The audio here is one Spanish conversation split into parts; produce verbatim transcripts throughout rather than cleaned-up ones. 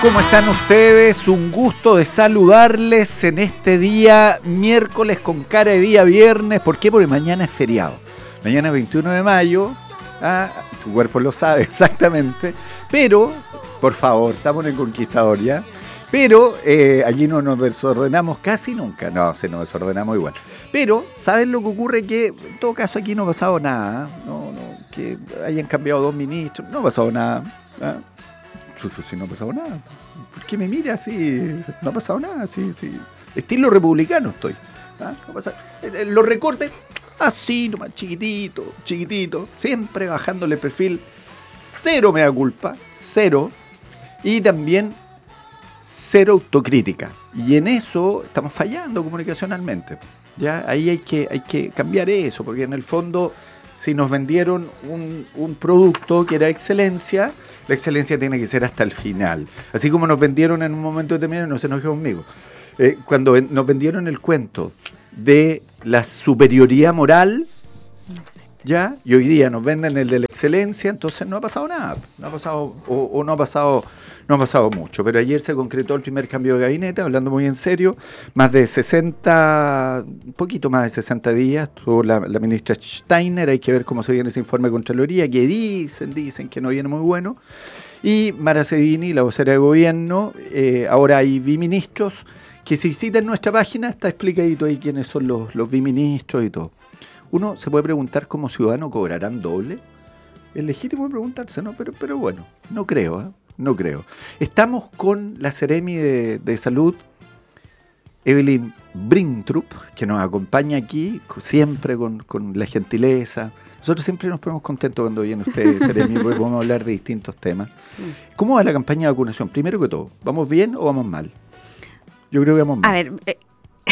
¿Cómo están ustedes? Un gusto de saludarles en este día miércoles con cara de día viernes. ¿Por qué? Porque mañana es feriado. Mañana es veintiuno de mayo. Ah, tu cuerpo lo sabe exactamente. Pero, por favor, estamos en el Conquistador ya. Pero eh, allí no nos desordenamos casi nunca. No, se nos desordenamos igual. Pero, ¿saben lo que ocurre? Que en todo caso aquí no ha pasado nada. No, no, que hayan cambiado dos ministros. No ha pasado nada. ¿Ah? Pues si no ha pasado nada. ¿Por qué me mira así? No ha pasado nada. Sí, sí. Estilo republicano estoy. ¿Ah? No pasa. Los recortes, así nomás, chiquitito, chiquitito. Siempre bajándole el perfil. Cero mea culpa. Cero. Y también cero autocrítica. Y en eso estamos fallando comunicacionalmente. ¿Ya? Ahí hay que, hay que cambiar eso. Porque en el fondo, si nos vendieron un, un producto que era excelencia, la excelencia tiene que ser hasta el final. Así como nos vendieron en un momento determinado, no se enoje conmigo, eh, cuando ven, nos vendieron el cuento de la superioridad moral, ¿ya? Y hoy día nos venden el de la excelencia, entonces no ha pasado nada. No ha pasado, o, o no ha pasado, no ha pasado mucho. Pero ayer se concretó el primer cambio de gabinete, hablando muy en serio, más de sesenta, un poquito más de sesenta días, estuvo la, la ministra Steiner. Hay que ver cómo se viene ese informe de Contraloría, que dicen, dicen que no viene muy bueno. Y Mara Cedini, la vocera de gobierno. Eh, ahora hay biministros, que si visitan nuestra página está explicadito ahí quiénes son los, los biministros y todo. Uno se puede preguntar, como ciudadano, ¿cobrarán doble? Es legítimo preguntarse, ¿no? Pero, pero bueno, no creo, ¿eh? No creo. Estamos con la Seremi de, de Salud, Evelyn Brintrup, que nos acompaña aquí, siempre con, con la gentileza. Nosotros siempre nos ponemos contentos cuando viene usted, Seremi, porque podemos hablar de distintos temas. ¿Cómo va la campaña de vacunación? Primero que todo, ¿vamos bien o vamos mal? Yo creo que vamos mal. A ver... Eh...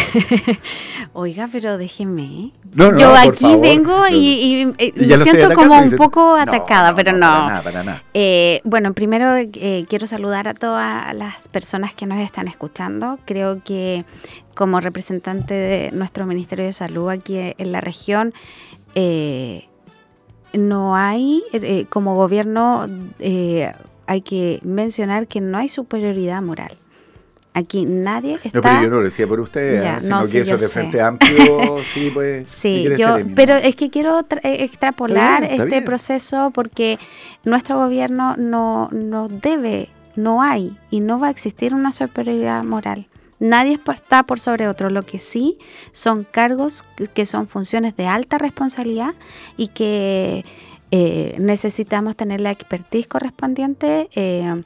Oiga, pero déjeme. No, no, Yo por aquí favor. vengo y, y, y, y me siento como un dice, poco atacada, no, no, pero no. Para nada, para nada. Eh, bueno, primero eh, quiero saludar a todas las personas que nos están escuchando. Creo que como representante de nuestro Ministerio de Salud aquí en la región, eh, no hay, eh, como gobierno, eh, hay que mencionar que no hay superioridad moral. Aquí nadie está... No, pero yo no lo decía por usted, ya, ¿eh? sino no, que sí, eso de sé. Frente Amplio, sí, pues... Sí, yo, pero es que quiero tra- extrapolar está bien, está este bien. proceso porque nuestro gobierno no, no debe, no hay y no va a existir una superioridad moral. Nadie está por sobre otro. Lo que sí son cargos que son funciones de alta responsabilidad y que eh, necesitamos tener la expertise correspondiente. Eh,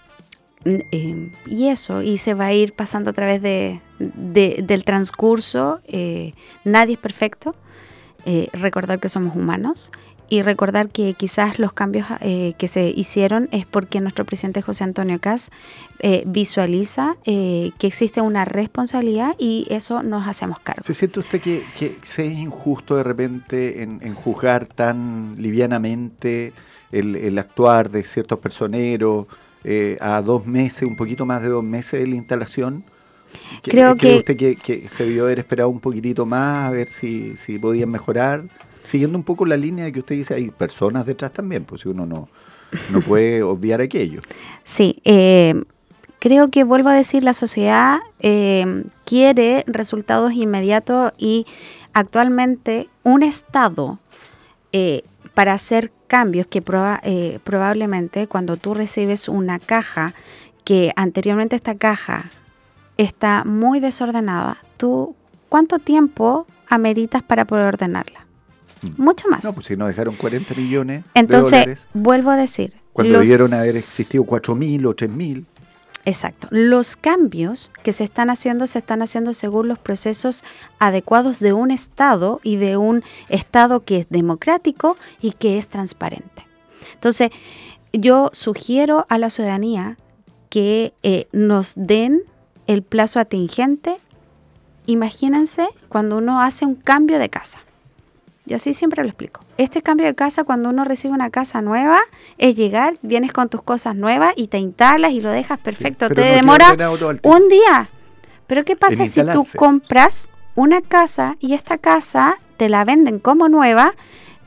Eh, y eso, y se va a ir pasando a través de, de, del transcurso. Eh, nadie es perfecto. Eh, recordar que somos humanos y recordar que quizás los cambios eh, que se hicieron es porque nuestro presidente José Antonio Kast eh, visualiza eh, que existe una responsabilidad y eso nos hacemos cargo. ¿Se siente usted que, que se es injusto de repente en, en juzgar tan livianamente el, el actuar de ciertos personeros? Eh, a dos meses, un poquito más de dos meses de la instalación. Creo ¿Cree que, usted que, que se debió haber esperado un poquitito más a ver si, si podían mejorar? Siguiendo un poco la línea de que usted dice, hay personas detrás también, pues si uno no, no puede obviar aquello. Sí, eh, creo que vuelvo a decir, la sociedad eh, quiere resultados inmediatos y actualmente un Estado eh, para hacer cambios que proba, eh, probablemente cuando tú recibes una caja, que anteriormente esta caja está muy desordenada, ¿tú cuánto tiempo ameritas para poder ordenarla? Mm. Mucho más. No, pues si nos dejaron cuarenta millones Entonces, de dólares. vuelvo a decir. Cuando los... debieron haber existido cuatro mil o tres mil. Exacto. Los cambios que se están haciendo se están haciendo según los procesos adecuados de un Estado y de un Estado que es democrático y que es transparente. Entonces, yo sugiero a la ciudadanía que eh, nos den el plazo atingente. Imagínense cuando uno hace un cambio de casa. Yo así siempre lo explico. Este cambio de casa, cuando uno recibe una casa nueva, es llegar, vienes con tus cosas nuevas y te instalas y lo dejas perfecto. Sí, te no demora un un día. Pero ¿qué pasa si tú compras una casa y esta casa te la venden como nueva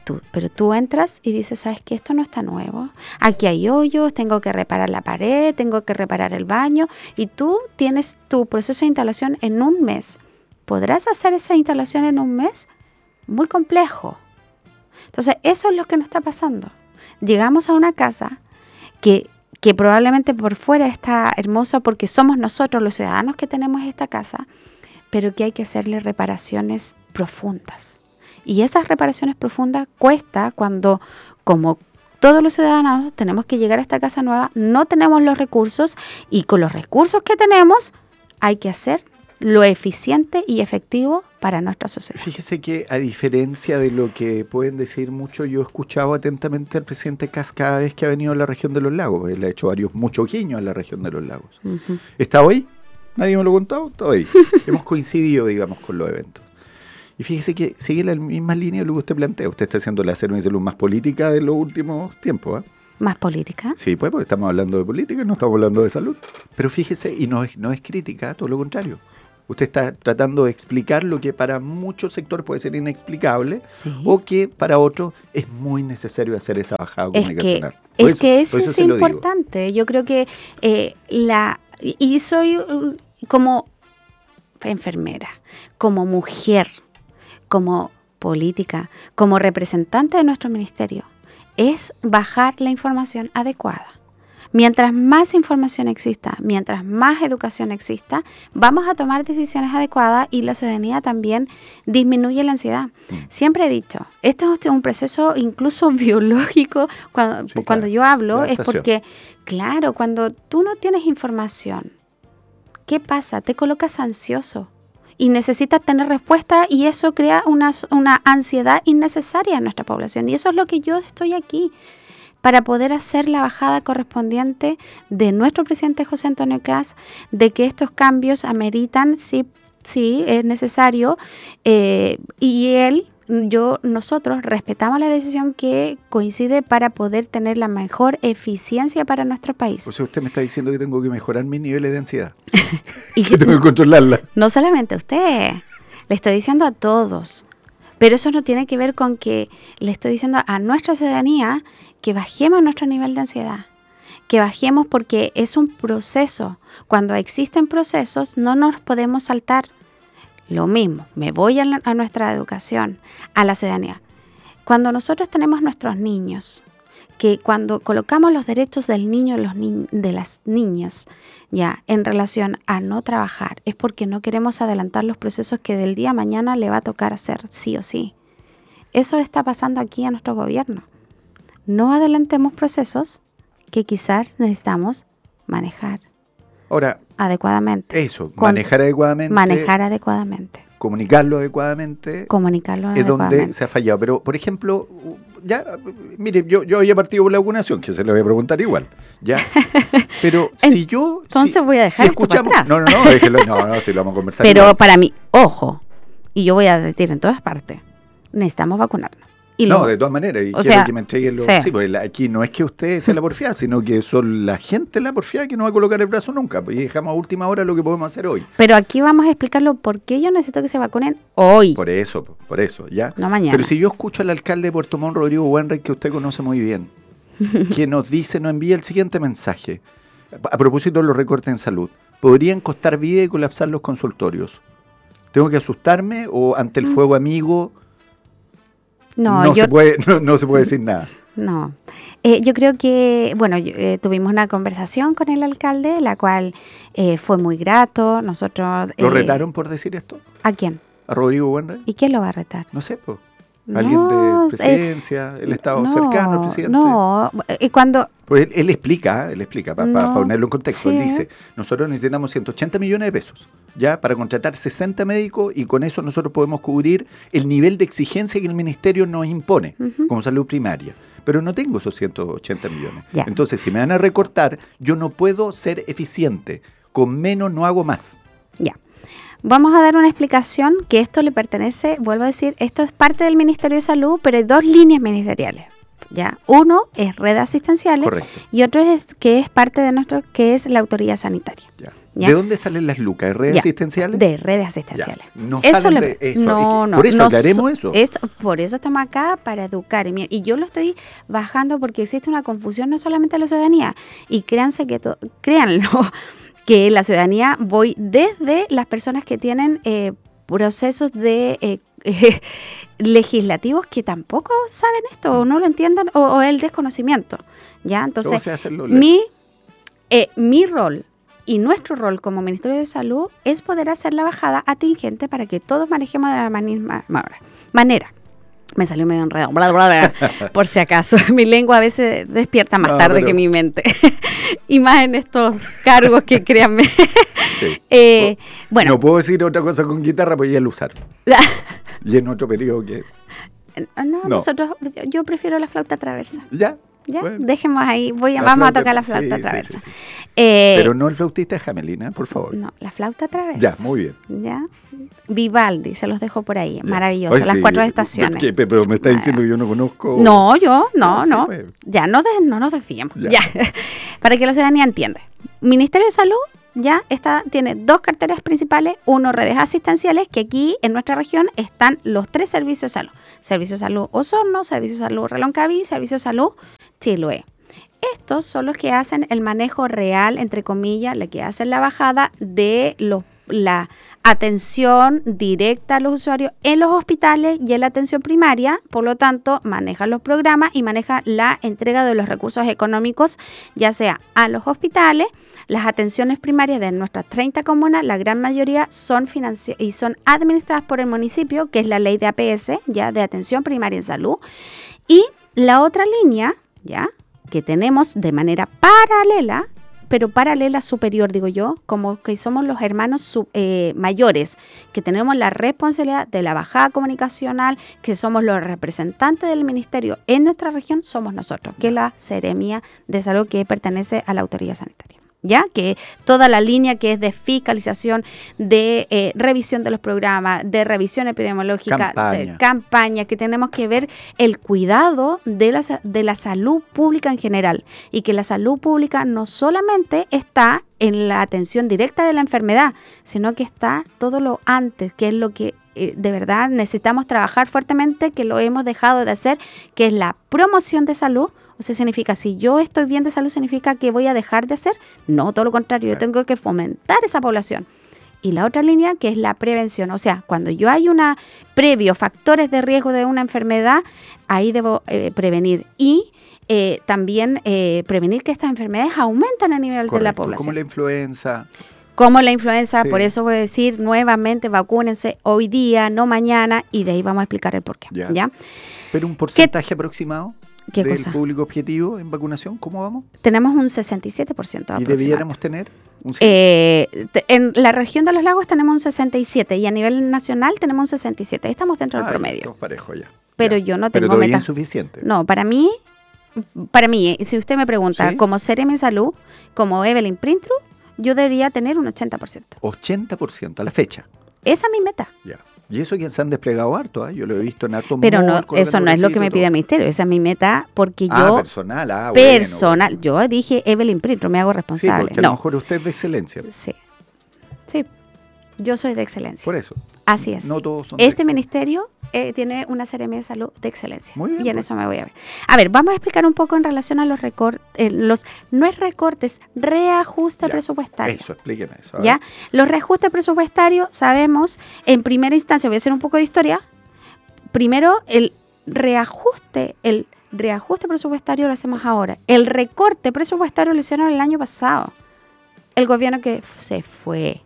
Tú, pero tú entras y dices, ¿sabes qué? Esto no está nuevo. Aquí hay hoyos, tengo que reparar la pared, tengo que reparar el baño. Y tú tienes tu proceso de instalación en un mes. ¿Podrás hacer esa instalación en un mes? Muy complejo. Entonces, eso es lo que nos está pasando. Llegamos a una casa que, que probablemente por fuera está hermosa porque somos nosotros los ciudadanos que tenemos esta casa, pero que hay que hacerle reparaciones profundas. Y esas reparaciones profundas cuesta cuando, como todos los ciudadanos, tenemos que llegar a esta casa nueva, no tenemos los recursos y con los recursos que tenemos hay que hacer lo eficiente y efectivo para nuestra sociedad. Fíjese que a diferencia de lo que pueden decir muchos, yo he escuchado atentamente al presidente Kast cada vez que ha venido a la región de los lagos. Él ha hecho varios, muchos guiños a la región de los lagos. Uh-huh. ¿Está hoy? Nadie me lo ha contado, está hoy. Hemos coincidido, digamos, con los eventos. Y fíjese que sigue la misma línea de lo que usted plantea. Usted está haciendo la Servicio de Salud más política de los últimos tiempos, ¿eh? ¿Más política? Sí, pues porque estamos hablando de política, no estamos hablando de salud. Pero fíjese, y no es, no es crítica, todo lo contrario. Usted está tratando de explicar lo que para muchos sectores puede ser inexplicable, sí, o que para otros es muy necesario hacer esa bajada es comunicacional. Que, es eso, que eso, eso es importante. Yo creo que eh, la... Y soy uh, como enfermera, como mujer, como política, como representante de nuestro ministerio, es bajar la información adecuada. Mientras más información exista, mientras más educación exista, vamos a tomar decisiones adecuadas y la ciudadanía también disminuye la ansiedad. Mm. Siempre he dicho, esto es un proceso incluso biológico. Cuando, sí, cuando claro, yo hablo es porque, claro, cuando tú no tienes información, ¿qué pasa? Te colocas ansioso y necesitas tener respuesta y eso crea una, una ansiedad innecesaria en nuestra población. Y eso es lo que yo estoy aquí, para poder hacer la bajada correspondiente de nuestro presidente José Antonio Kast, de que estos cambios ameritan, sí, sí, es necesario, eh, y él, yo, nosotros respetamos la decisión que coincide para poder tener la mejor eficiencia para nuestro país. O sea, usted me está diciendo que tengo que mejorar mis niveles de ansiedad, y que tengo que controlarla. No solamente a usted, le estoy diciendo a todos, pero eso no tiene que ver con que le estoy diciendo a nuestra ciudadanía que bajemos nuestro nivel de ansiedad, que bajemos porque es un proceso. Cuando existen procesos no nos podemos saltar. Lo mismo, me voy a, la, a nuestra educación, a la ciudadanía. Cuando nosotros tenemos nuestros niños, que cuando colocamos los derechos del niño los ni- de las niñas ya en relación a no trabajar, es porque no queremos adelantar los procesos que del día a mañana le va a tocar hacer sí o sí. Eso está pasando aquí en nuestro gobierno. No adelantemos procesos que quizás necesitamos manejar Ahora, adecuadamente. Eso, manejar adecuadamente. Manejar adecuadamente. Comunicarlo adecuadamente. Comunicarlo es adecuadamente. Donde se ha fallado. Pero, por ejemplo, ya, mire, yo, yo había partido por la vacunación, que se lo voy a preguntar igual. Ya. Pero si yo. Entonces si, voy a dejar si escuchamos, esto para atrás. No, no, no, déjelo, no, no, si lo vamos a conversar. Pero igual. Para mí, ojo, y yo voy a decir en todas partes, necesitamos vacunarnos. Y no, luego, de todas maneras, y quiero sea, que me entreguen los... Sí, sí, porque aquí no es que usted sea la porfiada, sino que son la gente la porfiada que no va a colocar el brazo nunca, y dejamos a última hora lo que podemos hacer hoy. Pero aquí vamos a explicarlo por qué yo necesito que se vacunen hoy. Por eso, por eso, ¿ya? No mañana. Pero si yo escucho al alcalde de Puerto Montt, Rodrigo Wenrich, que usted conoce muy bien, que nos dice, nos envía el siguiente mensaje, a propósito de los recortes en salud: podrían costar vida y colapsar los consultorios. ¿Tengo que asustarme o ante el fuego amigo... No, no, yo, se puede, no, no se puede decir nada? No. Eh, yo creo que, bueno, yo, eh, tuvimos una conversación con el alcalde, la cual eh, fue muy grato. Nosotros... ¿Lo eh, retaron por decir esto? ¿A quién? ¿A Rodrigo Wenrich? ¿Y quién lo va a retar? No sé, pues. ¿Alguien no, de presidencia? ¿El estado no, cercano al presidente? No, y cuando... Pues él, él explica, él explica, para no, pa, pa ponerlo en contexto, sí. Él dice, nosotros necesitamos ciento ochenta millones de pesos, ya, para contratar sesenta médicos, y con eso nosotros podemos cubrir el nivel de exigencia que el ministerio nos impone, uh-huh, como salud primaria. Pero no tengo esos ciento ochenta millones. Ya. Entonces, si me van a recortar, yo no puedo ser eficiente. Con menos no hago más. Ya. Vamos a dar una explicación que esto le pertenece, vuelvo a decir, esto es parte del Ministerio de Salud, pero hay dos líneas ministeriales. ¿ya? Uno es redes asistenciales. Correcto. Y otro es que es parte de nuestro, que es la autoridad sanitaria. Ya. ¿Ya? ¿De dónde salen las lucas? ¿De redes Ya, asistenciales? De redes asistenciales. Ya. No eso salen le- de eso. No, Es que no. por eso no aclaremos so- eso. esto- Por eso estamos acá, para educar. Y, mi- y yo lo estoy bajando porque existe una confusión no solamente de la ciudadanía. Y créanse que, to- créanlo, que la ciudadanía voy desde las personas que tienen eh, procesos de... eh, eh, legislativos que tampoco saben esto o no lo entienden o, o el desconocimiento, ¿ya? ¿Cómo Entonces, se hacen los mi, eh, mi rol y nuestro rol como Ministerio de Salud es poder hacer la bajada atingente para que todos manejemos de la misma manera. Me salió medio enredado, bla, bla, bla, por si acaso. Mi lengua a veces despierta más No, tarde pero- que mi mente. Y más en estos cargos que, créanme. Sí. Eh, bueno, No puedo decir otra cosa con guitarra, pues ya lo usaron. Y en otro periodo que... no, No. nosotros, yo, yo prefiero la flauta traversa. Ya. ¿Ya? Bueno. Dejemos ahí, voy a, La vamos flauta- a tocar la sí, flauta sí, traversa. sí, sí. Eh, Pero no el flautista de Hamelin, ¿eh? Por favor. no, la flauta traversa. Ya, muy bien. ¿Ya? Vivaldi, se los dejo por ahí, Ya. maravilloso, Oye, las sí, cuatro ¿qué? estaciones. Pero me está diciendo que yo no conozco... No, yo, no, No, sí, no. pues. Ya, no, de- no nos desviemos. Ya. Ya. Para que la ciudadanía entienda. Ministerio de Salud ya está, tiene dos carteras principales, uno redes asistenciales, que aquí en nuestra región están los tres servicios de salud. Servicio de Salud Osorno, Servicio de Salud Reloncaví, Servicio de Salud Chiloé. Estos son los que hacen el manejo real, entre comillas, los que hacen la bajada de los, la atención directa a los usuarios en los hospitales y en la atención primaria. Por lo tanto, manejan los programas y manejan la entrega de los recursos económicos, ya sea a los hospitales. Las atenciones primarias de nuestras treinta comunas, la gran mayoría son financi- y son administradas por el municipio, que es la ley de A P S, ya de atención primaria en salud. Y la otra línea, ya, que tenemos de manera paralela, pero paralela superior, digo yo, como que somos los hermanos sub- eh, mayores, que tenemos la responsabilidad de la bajada comunicacional, que somos los representantes del ministerio en nuestra región, somos nosotros, que es la Seremía de Salud, que pertenece a la autoridad sanitaria. Ya que toda la línea que es de fiscalización, de eh, revisión de los programas, de revisión epidemiológica, Campaña. de campaña, que tenemos que ver el cuidado de la, sa- de la salud pública en general, y que la salud pública no solamente está en la atención directa de la enfermedad, sino que está todo lo antes, que es lo que eh, de verdad necesitamos trabajar fuertemente, que lo hemos dejado de hacer, que es la promoción de salud. O sea, significa, si yo estoy bien de salud, ¿significa que voy a dejar de hacer? No, todo lo contrario, yo tengo que fomentar esa población. Y la otra línea, que es la prevención. O sea, cuando yo hay una previo, factores de riesgo de una enfermedad, ahí debo eh, prevenir. Y eh, también eh, prevenir que estas enfermedades aumentan a nivel de la Correcto, población. como la influenza. Como la influenza, Sí. por eso voy a decir nuevamente, vacúnense hoy día, no mañana, y de ahí vamos a explicar el porqué. Ya. ¿Ya? Pero un porcentaje aproximado ¿Qué del cosa? público objetivo en vacunación, ¿cómo vamos? Tenemos un sesenta y siete por ciento ¿Y aproximadamente. debiéramos tener un cien? Eh, te- en la región de los lagos tenemos un sesenta y siete y a nivel nacional tenemos un sesenta y siete. Ahí estamos dentro Ah, del ya, promedio. estamos parejos ya. Pero Ya. yo no Pero tengo todavía meta. insuficiente. No, para mí, para mí, eh, si usted me pregunta, ¿Sí? como Seremi Salud, como Evelyn Printru, yo debería tener un ochenta por ciento. ochenta por ciento a la fecha. Esa es mi meta. Ya. Y eso que se han desplegado harto, ¿ah? Yo lo he visto en harto Pero no, mall, con eso no es lo que colorcito me y pide el todo. ministerio. Esa es mi meta porque Ah, yo, personal, ah, personal, bueno, yo dije Evelyn Printru, me hago bueno. Sí, responsable. porque a lo no, mejor usted es de excelencia. sí, sí, yo soy de excelencia. Por eso. Así es. No todos son de Este excelencia. ministerio eh, tiene una Seremía de Salud de excelencia. Muy bien, y en pues. eso me voy a ver. A ver, vamos a explicar un poco en relación a los recortes, los no es recortes, reajuste Ya, presupuestario. Eso, explíqueme eso. a ¿Ya? ver. Los reajustes presupuestarios, sabemos, en primera instancia, voy a hacer un poco de historia. Primero, el reajuste, el reajuste presupuestario lo hacemos ahora. El recorte presupuestario lo hicieron el año pasado. El gobierno que f- se fue.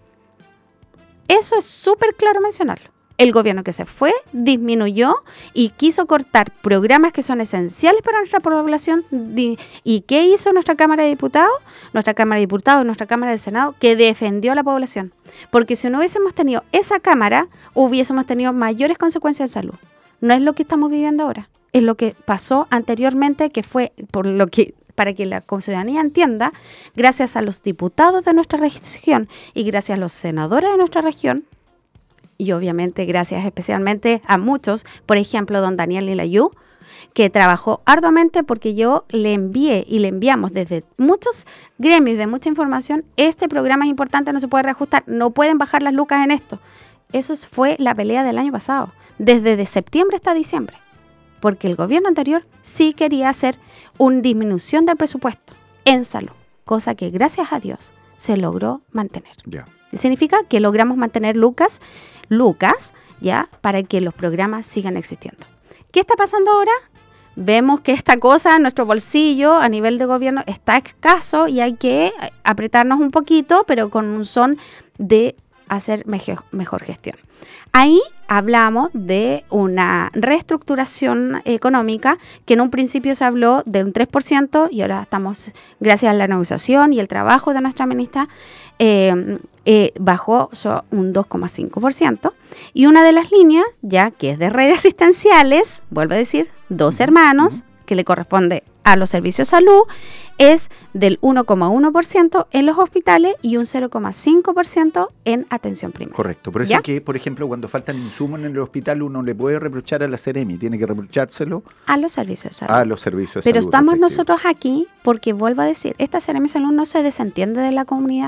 Eso es súper claro mencionarlo. El gobierno que se fue disminuyó y quiso cortar programas que son esenciales para nuestra población. Di- ¿Y qué hizo nuestra Cámara de Diputados? Nuestra Cámara de Diputados y nuestra Cámara de Senado, que defendió a la población. Porque si no hubiésemos tenido esa Cámara, hubiésemos tenido mayores consecuencias en salud. No es lo que estamos viviendo ahora, es lo que pasó anteriormente, que fue por lo que, para que la ciudadanía entienda, gracias a los diputados de nuestra región y gracias a los senadores de nuestra región, y obviamente gracias especialmente a muchos, por ejemplo, don Daniel Lilayú, que trabajó arduamente porque yo le envié y le enviamos desde muchos gremios, de mucha información, este programa es importante, no se puede reajustar, no pueden bajar las lucas en esto. Eso fue la pelea del año pasado, desde de septiembre hasta diciembre, porque el gobierno anterior sí quería hacer una disminución del presupuesto en salud, cosa que gracias a Dios se logró mantener. Yeah. Significa que logramos mantener lucas, lucas, ya, para que los programas sigan existiendo. ¿Qué está pasando ahora? Vemos que esta cosa, nuestro bolsillo a nivel de gobierno está escaso y hay que apretarnos un poquito, pero con un son de hacer mejor, mejor gestión. Ahí hablamos de una reestructuración económica que en un principio se habló de un tres por ciento y ahora estamos, gracias a la negociación y el trabajo de nuestra ministra, eh, eh, bajó un dos coma cinco por ciento. Y una de las líneas, ya que es de redes asistenciales, vuelvo a decir, dos hermanos, que le corresponde a los servicios de salud, es del uno coma uno por ciento en los hospitales y un cero coma cinco por ciento en atención primaria. Correcto. Por eso ¿Ya? es que, por ejemplo, cuando faltan insumos en el hospital, uno le puede reprochar a la Seremi, tiene que reprochárselo a los servicios de salud. a los servicios de Pero salud. estamos nosotros aquí porque, vuelvo a decir, esta Seremi de Salud no se desentiende de la comunidad.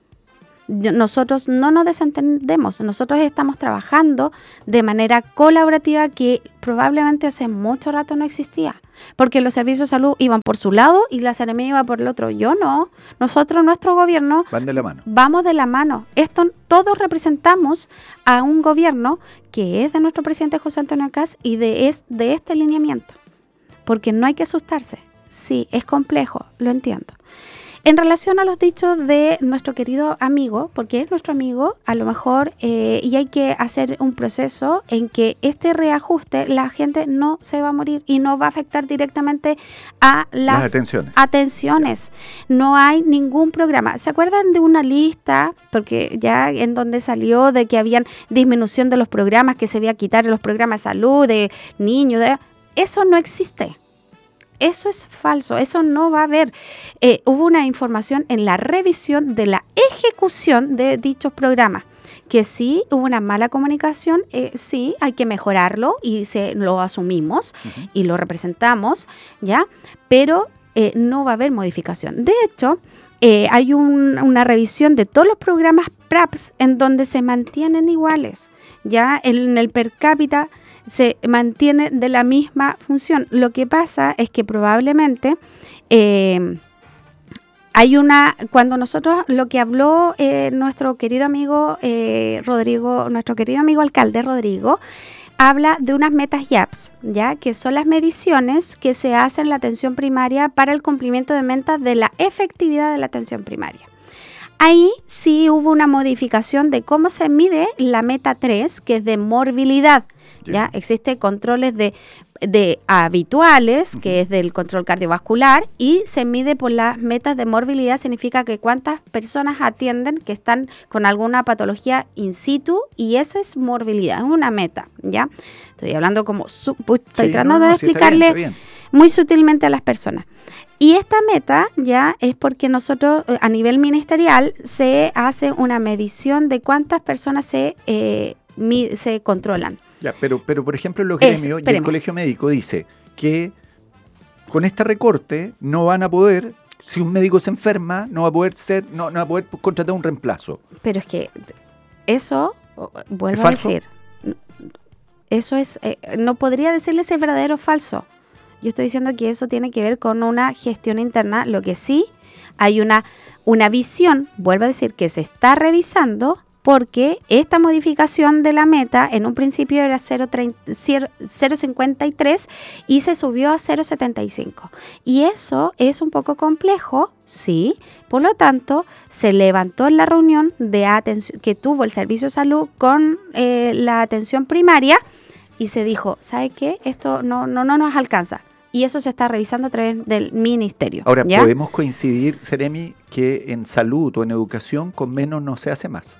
Nosotros no nos desentendemos, nosotros estamos trabajando de manera colaborativa que probablemente hace mucho rato no existía, porque los servicios de salud iban por su lado y la Seremi iba por el otro. Yo no, nosotros, nuestro gobierno, van de la mano. Vamos de la mano. Esto, todos representamos a un gobierno que es de nuestro presidente José Antonio Kast y de, es, de este lineamiento, porque no hay que asustarse. Sí, es complejo, lo entiendo. En relación a los dichos de nuestro querido amigo, porque es nuestro amigo, a lo mejor, eh, y hay que hacer un proceso en que este reajuste, la gente no se va a morir y no va a afectar directamente a las, las atenciones. atenciones. No hay ningún programa. ¿Se acuerdan de una lista? Porque ya en donde salió de que habían disminución de los programas, que se iba a quitar los programas de salud, de niños, de... eso no existe. Eso es falso, eso no va a haber. Eh, hubo una información en la revisión de la ejecución de dichos programas, que sí hubo una mala comunicación, eh, sí hay que mejorarlo y se lo asumimos uh-huh. y lo representamos, ¿ya? Pero eh, no va a haber modificación. De hecho, eh, hay un, una revisión de todos los programas P R A P S en donde se mantienen iguales, ¿ya? En el per cápita se mantiene de la misma función. Lo que pasa es que probablemente eh, hay una, cuando nosotros, lo que habló eh, nuestro querido amigo eh, Rodrigo, nuestro querido amigo alcalde Rodrigo, habla de unas metas Y A P S, ¿ya? Que son las mediciones que se hacen en la atención primaria para el cumplimiento de metas de la efectividad de la atención primaria. Ahí sí hubo una modificación de cómo se mide la meta tres, que es de morbilidad. ¿Ya? ¿Ya? Existen controles de, de habituales, uh-huh. que es del control cardiovascular, y se mide por las metas de morbilidad, significa que cuántas personas atienden que están con alguna patología in situ, y esa es morbilidad, es una meta, ¿ya? Estoy hablando como, su, pues, estoy sí, tratando no, no, de sí, explicarle está bien, está bien. muy sutilmente a las personas. Y esta meta ya es porque nosotros a nivel ministerial se hace una medición de cuántas personas se, eh, mi, se controlan. Ya, pero, pero por ejemplo los gremios y el colegio médico dice que con este recorte no van a poder, si un médico se enferma, no va a poder ser, no, no va a poder contratar un reemplazo. Pero es que eso, vuelvo a decir, eso es, eh, no podría decirle si es verdadero o falso. Yo estoy diciendo que eso tiene que ver con una gestión interna. Lo que sí, hay una, una visión, vuelvo a decir, que se está revisando, porque esta modificación de la meta en un principio era cero coma cincuenta y tres y se subió a cero coma setenta y cinco. Y eso es un poco complejo, sí. Por lo tanto, se levantó en la reunión de atención que tuvo el Servicio de Salud con eh, la atención primaria y se dijo, ¿sabe qué? Esto no, no, no nos alcanza. Y eso se está revisando a través del ministerio. Ahora, ¿ya? ¿podemos coincidir, Seremi, que en salud o en educación con menos no se hace más?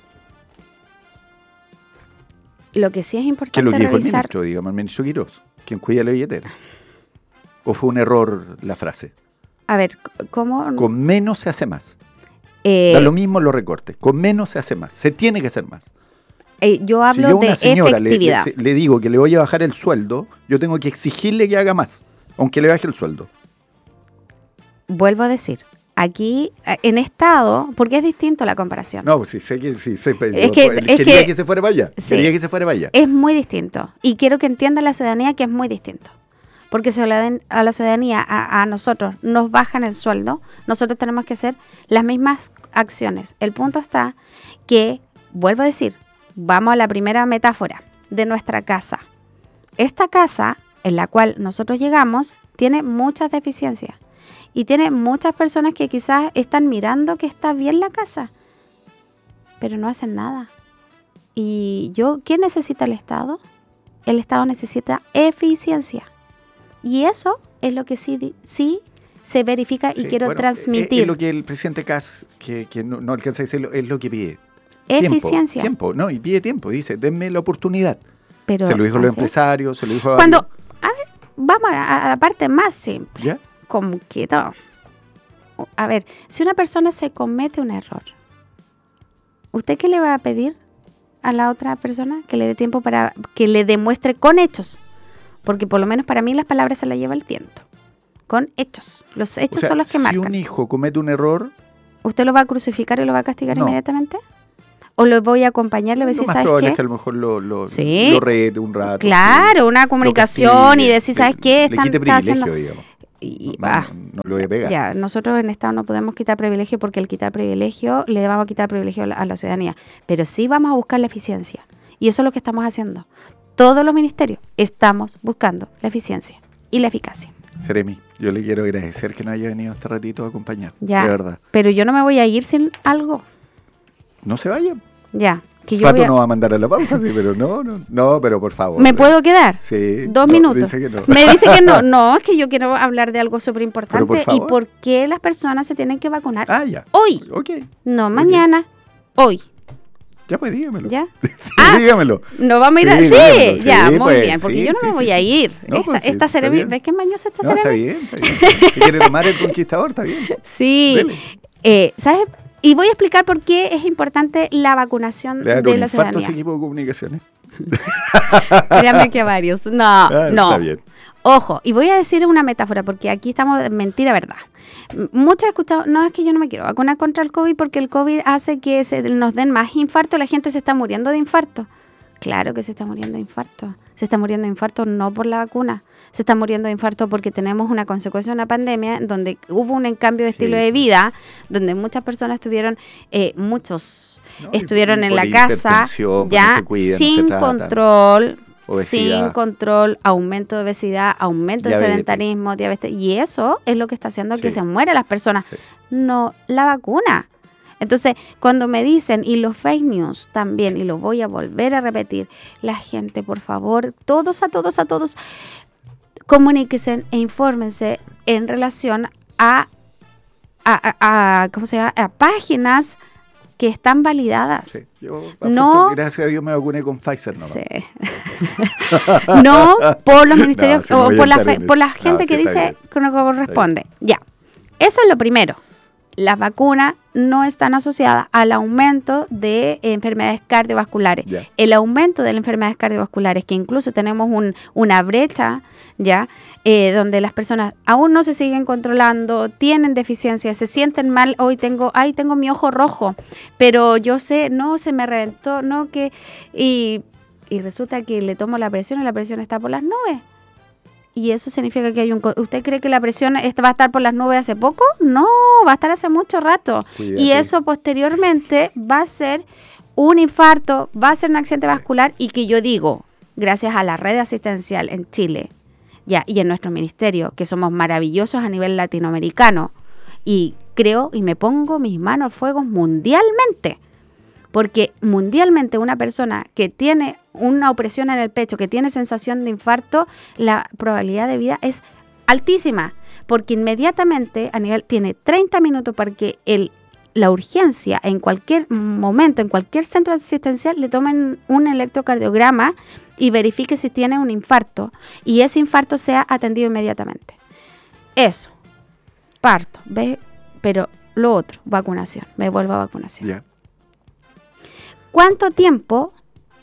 Lo que sí es importante que lo que dijo revisar... el ministro, digamos, el ministro Quirós, quien cuida la billetera. ¿O fue un error la frase? A ver, ¿cómo...? Con menos se hace más. Eh, da lo mismo los recortes. Con menos se hace más. Se tiene que hacer más. Eh, yo hablo si yo a una de señora le, efectividad. le, le digo que le voy a bajar el sueldo, yo tengo que exigirle que haga más, aunque le baje el sueldo. Vuelvo a decir, aquí en Estado, porque es distinto la comparación. No, pues sí, sé que sí, sé, pues, Es yo, que- pues, es quería que, que- se fuera para allá. sí. Quería que se fuera para allá. Es muy distinto. Y quiero que entienda la ciudadanía que es muy distinto. Porque si a la, a la ciudadanía, a, a nosotros, nos bajan el sueldo, nosotros tenemos que hacer las mismas acciones. El punto está que, vuelvo a decir, vamos a la primera metáfora de nuestra casa. Esta casa en la cual nosotros llegamos tiene muchas deficiencias. Y tiene muchas personas que quizás están mirando que está bien la casa, pero no hacen nada. Y yo, ¿qué necesita el Estado? El Estado necesita eficiencia. Y eso es lo que sí, sí se verifica y Sí, quiero bueno, transmitir. Es, es lo que el presidente Kass, que, que no, no alcanza a decirlo, es lo que pide. Eficiencia. Tiempo, tiempo, no, y pide tiempo. Dice, denme la oportunidad. Pero, se lo dijo a los ¿así? empresarios, se lo dijo a Cuando, varios. a ver, vamos a, a la parte más simple. ¿Ya? Como que todo. A ver, si una persona se comete un error, ¿usted qué le va a pedir a la otra persona? Que le dé tiempo para que le demuestre con hechos. Porque por lo menos para mí las palabras se las lleva el viento. Con hechos. Los hechos O sea, son los que si marcan. un hijo comete un error, ¿Usted lo va a crucificar y lo va a castigar No. inmediatamente? ¿O lo voy a acompañar? Le voy a lo decir, más ¿sabes probable qué? es que a lo mejor lo, lo, Sí. lo rete un rato. Claro, sí, una lo comunicación castigue, y decir, ¿sabes le- qué? Le Están, quite está privilegio, haciendo... digamos. Y, No, ah, no, no lo voy a pegar. ya, nosotros en Estado no podemos quitar privilegio porque el quitar privilegio le vamos a quitar privilegio a la, a la ciudadanía. Pero sí vamos a buscar la eficiencia. Y eso es lo que estamos haciendo. Todos los ministerios estamos buscando la eficiencia y la eficacia. Seremi, yo le quiero agradecer que nos haya venido este ratito a acompañar. Ya, De verdad. pero yo no me voy a ir sin algo. No se vaya. Ya, que yo Pato voy a... nos va a mandar a la pausa, sí, pero no, no, no, pero por favor. ¿Me puedo quedar? Sí. Dos no, minutos. Dice que no. Me dice que no. No, es que yo quiero hablar de algo súper Pero importante. por ¿Y favor. por qué las personas se tienen que vacunar? Ah, ya. Hoy. Ok. No mañana. Hoy. Ya, pues dígamelo. ¿Ya? Ah, dígamelo. no vamos a ir a... Sí, Sí, dígamelo, ya, sí, muy pues, bien, porque sí, yo no sí, me sí, voy sí. a ir. No, esta pues, sí, esta está Seremi, bien. ¿ves qué mañosa esta No, está Seremi? bien, está bien. ¿Qué quiere tomar el conquistador? Está bien. Sí. Dele. Eh, ¿Sabes? Y voy a explicar por qué es importante la vacunación Le dan de un la infarto a ese ciudadanía. equipo de comunicaciones. Créanme que varios. No, Ah, no. Está bien. Ojo, y voy a decir una metáfora, porque aquí estamos en mentira, verdad. M- Muchos he escuchado, no, es que yo no me quiero vacunar contra el COVID porque el COVID hace que se nos den más infarto, la gente se está muriendo de infarto. Claro que se está muriendo de infarto. Se está muriendo de infarto no por la vacuna, se está muriendo de infarto porque tenemos una consecuencia de una pandemia donde hubo un cambio de Sí. estilo de vida, donde muchas personas estuvieron, eh, muchos No, y- estuvieron y en por la casa hipertensión, porque ya se cuida, no sin se trata. control. Obesidad. Sin control, aumento de obesidad, aumento de Diabetes. sedentarismo, diabetes. Y eso es lo que está haciendo que Sí. se mueran las personas. Sí. No la vacuna. Entonces, cuando me dicen, y los fake news también, y lo voy a volver a repetir, la gente, por favor, todos, a todos, a todos, comuníquense e infórmense en relación a, a, a- a- ¿cómo se llama? A páginas que están validadas. Sí. Yo, No. gracias a Dios me vacuné con Pfizer nomás. Sí. No por los ministerios No, sí, no o voy a por la, entrar fe- en por la eso. gente No, que sí, está dice bien. que no corresponde. Ya. Eso es lo primero. Las vacunas no están asociadas al aumento de enfermedades cardiovasculares. Ya. El aumento de las enfermedades cardiovasculares, que incluso tenemos un, una brecha, ya, eh, donde las personas aún no se siguen controlando, tienen deficiencias, se sienten mal. Hoy tengo, ay, tengo mi ojo rojo, pero yo sé, no, se me reventó, no, que y, y resulta que le tomo la presión y la presión está por las nubes. Y eso significa que hay un... co- ¿Usted cree que la presión esta va a estar por las nubes hace poco? No, va a estar hace mucho rato. Cuídate. Y eso posteriormente va a ser un infarto, va a ser un accidente vascular y que yo digo, gracias a la red asistencial en Chile ya y en nuestro ministerio, que somos maravillosos a nivel latinoamericano, y creo y me pongo mis manos al fuego mundialmente. Porque mundialmente una persona que tiene una opresión en el pecho, que tiene sensación de infarto, la probabilidad de vida es altísima. Porque inmediatamente a nivel tiene treinta minutos para que el, la urgencia en cualquier momento, en cualquier centro asistencial, le tomen un electrocardiograma y verifique si tiene un infarto. Y ese infarto sea atendido inmediatamente. Eso. Parto. ¿Ve? Pero lo otro, vacunación. Me vuelvo a vacunación. Ya. ¿Cuánto tiempo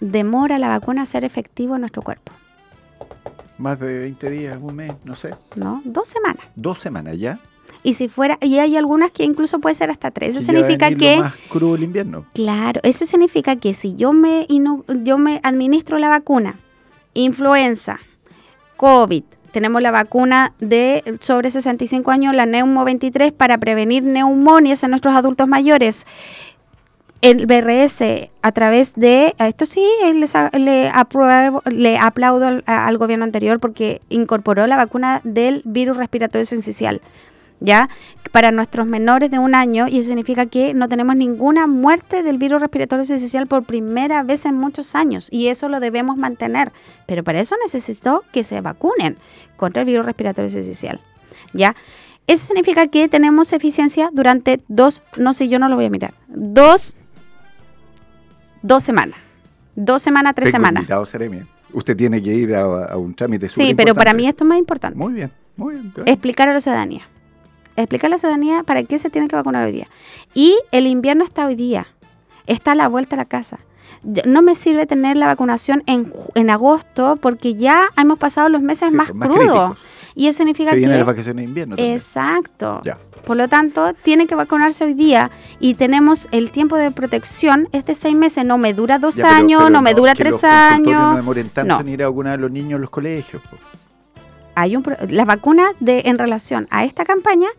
demora la vacuna a ser efectivo en nuestro cuerpo? Más de veinte días, un mes, no sé. ¿No? Dos semanas. Dos semanas ya. Y si fuera, y hay algunas que incluso puede ser hasta tres. Eso Si significa ya va a venir que lo más crudo el invierno. Claro, eso significa que si yo me, inu- yo me administro la vacuna, influenza, COVID, tenemos la vacuna de sobre sesenta y cinco años, la Neumo veintitrés, para prevenir neumonias en nuestros adultos mayores. El B R S, a través de, a esto sí, les a- le, apruebo- le aplaudo al, a- al gobierno anterior porque incorporó la vacuna del virus respiratorio sincicial, ¿ya? Para nuestros menores de un año, y eso significa que no tenemos ninguna muerte del virus respiratorio sincicial por primera vez en muchos años, y eso lo debemos mantener, pero para eso necesito que se vacunen contra el virus respiratorio sincicial, ¿ya? Eso significa que tenemos eficiencia durante dos, no sé, yo no lo voy a mirar, dos, dos semanas, dos semanas, tres Tengo semanas. invitado, Seremi. Usted tiene que ir a, a un trámite Sí, súper pero para importante. mí esto es más importante. Muy bien, muy bien. Explicar a la ciudadanía. Explicar a la ciudadanía para qué se tiene que vacunar hoy día. Y el invierno está hoy día. Está a la vuelta a la casa. No me sirve tener la vacunación en, ju- en agosto porque ya hemos pasado los meses Sí, más pues, más crudos. críticos. Y eso significa Se vienen que... las vacaciones de invierno también. Exacto. Ya. Por lo tanto, tiene que vacunarse hoy día y tenemos el tiempo de protección, es de seis meses, no me dura dos Ya, pero- años, pero no me dura que tres los consultorios años. no demoren tanto No. en ir a vacunar a los niños en los colegios. Po. Hay un pro- la vacuna de en relación a esta campaña